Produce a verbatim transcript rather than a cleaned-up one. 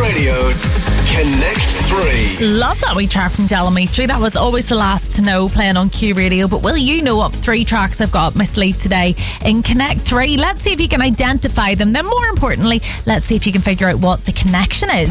Radio's Connect three. Love that wee track from Del Amitri. That was Always the Last to Know, playing on Q Radio. But will you know what three tracks I've got up my sleeve today in Connect three? Let's see if you can identify them. Then more importantly, let's see if you can figure out what the connection is.